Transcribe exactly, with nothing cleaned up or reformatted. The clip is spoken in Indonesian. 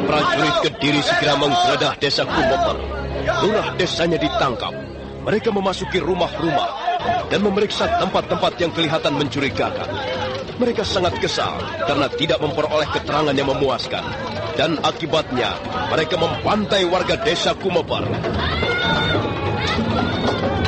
prajurit Kediri segera menggeledah desa Kumoper. Lurah desanya ditangkap. Mereka memasuki rumah-rumah dan memeriksa tempat-tempat yang kelihatan mencurigakan. Mereka sangat kesal karena tidak memperoleh keterangan yang memuaskan. Dan akibatnya, mereka membantai warga desa Kumoper.